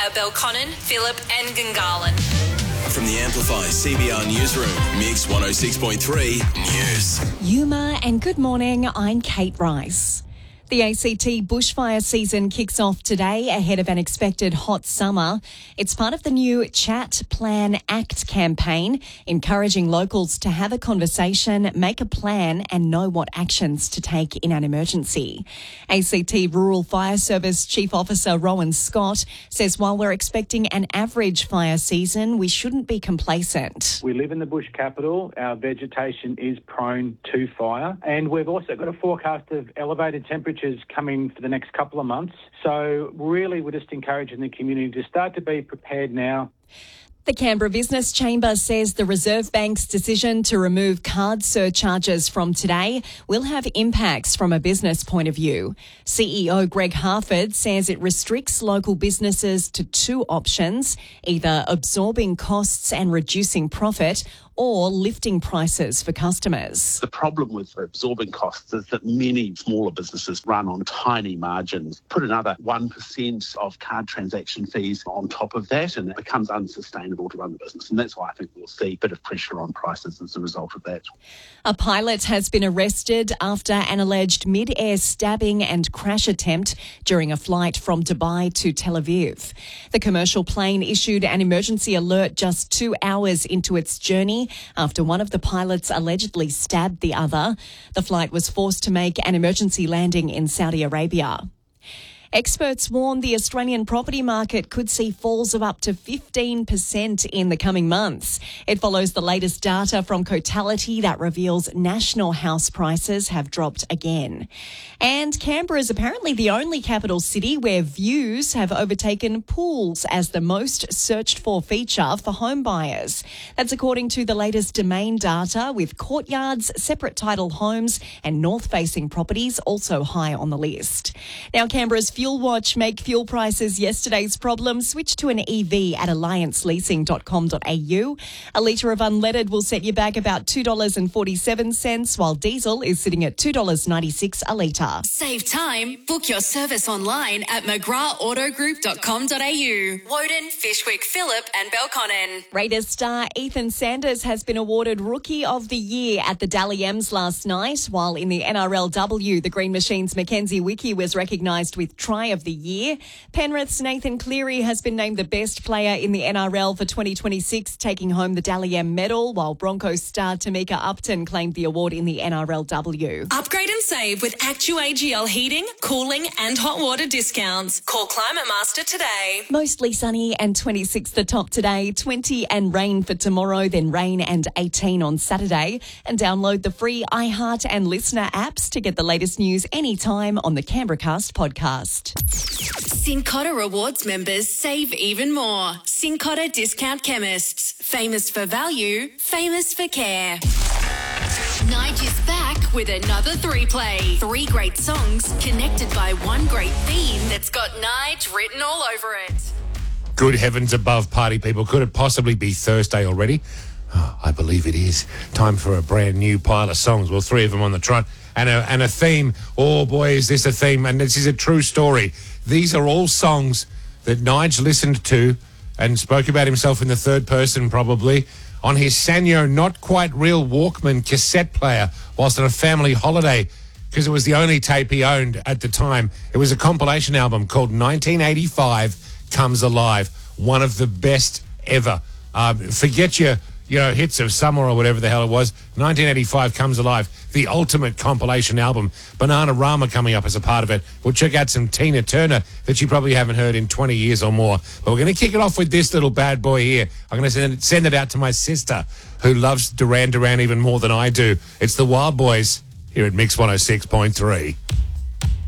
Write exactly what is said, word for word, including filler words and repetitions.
are Belconnen, Phillip and Gungahlin. From the Amplify C B R Newsroom, Mix one oh six point three News. Yuma and good morning, I'm Kate Rice. The A C T bushfire season kicks off today ahead of an expected hot summer. It's part of the new Chat, Plan, Act campaign, encouraging locals to have a conversation, make a plan and know what actions to take in an emergency. A C T Rural Fire Service Chief Officer Rowan Scott says while we're expecting an average fire season, we shouldn't be complacent. We live in the bush capital. Our vegetation is prone to fire, and we've also got a forecast of elevated temperatures coming for the next couple of months. So really we're just encouraging the community to start to be prepared now. The Canberra Business Chamber says the Reserve Bank's decision to remove card surcharges from today will have impacts from a business point of view. C E O Greg Harford says it restricts local businesses to two options, either absorbing costs and reducing profit or lifting prices for customers. The problem with absorbing costs is that many smaller businesses run on tiny margins. Put another one percent of card transaction fees on top of that and it becomes unsustainable to run the business. And that's why I think we'll see a bit of pressure on prices as a result of that. A pilot has been arrested after an alleged mid-air stabbing and crash attempt during a flight from Dubai to Tel Aviv. The commercial plane issued an emergency alert just two hours into its journey after one of the pilots allegedly stabbed the other. The flight was forced to make an emergency landing in Saudi Arabia. Experts warn the Australian property market could see falls of up to fifteen percent in the coming months. It follows the latest data from Cotality that reveals national house prices have dropped again. And Canberra is apparently the only capital city where views have overtaken pools as the most searched for feature for home buyers. That's according to the latest Domain data, with courtyards, separate title homes and north-facing properties also high on the list. Now, Canberra's Fuel Watch make fuel prices yesterday's problem. Switch to an E V at alliance leasing dot com dot a u. A litre of unleaded will set you back about two dollars and forty-seven cents, while diesel is sitting at two dollars ninety-six a litre. Save time. Book your service online at mcgrath auto group dot com dot a u. Woden, Fishwick, Phillip and Belconnen. Raiders star Ethan Sanders has been awarded Rookie of the Year at the Dally M's last night, while in the N R L W, the Green Machine's Mackenzie Wickie was recognised with Try of the Year. Penrith's Nathan Cleary has been named the best player in the N R L for twenty twenty-six, taking home the Dally M medal, while Broncos star Tamika Upton claimed the award in the N R L W. Upgrade and save with Actu A G L heating, cooling and hot water discounts. Call Climate Master today. Mostly sunny and twenty-six the top today, twenty and rain for tomorrow, then rain and eighteen on Saturday. And download the free iHeart and Listener apps to get the latest news anytime on the Canberracast podcast. Cincotta Rewards members save even more. Cincotta Discount Chemists. Famous for value, famous for care. Nige is back with another three play. Three great songs connected by one great theme that's got Nige written all over it. Good heavens above, party people. Could it possibly be Thursday already? Oh, I believe it is. Time for a brand new pile of songs. Well, three of them on the trot. And a, and a theme. Oh, boy, is this a theme. And this is a true story. These are all songs that Nige listened to and spoke about himself in the third person, probably, on his Sanyo Not Quite Real Walkman cassette player whilst on a family holiday, because it was the only tape he owned at the time. It was a compilation album called nineteen eighty-five Comes Alive, one of the best ever. Um, forget your... you know, hits of summer or whatever the hell it was. nineteen eighty-five Comes Alive, the ultimate compilation album. Bananarama coming up as a part of it. We'll check out some Tina Turner that you probably haven't heard in twenty years or more. But we're going to kick it off with this little bad boy here. I'm going to send it, send it out to my sister, who loves Duran Duran even more than I do. It's the Wild Boys here at Mix one oh six point three.